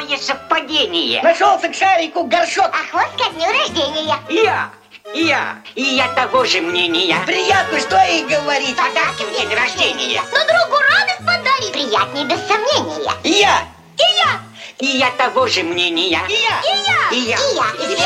Какое совпадение! Нашелся к шарику горшок. А хвост ко дню рождения. И я того же мнения. Приятно, что и говорить. Подарки в день рождения. Но другу радость подарить. Приятней без сомнения. И я. И я. И я того же мнения. И я. И я. И я. И я.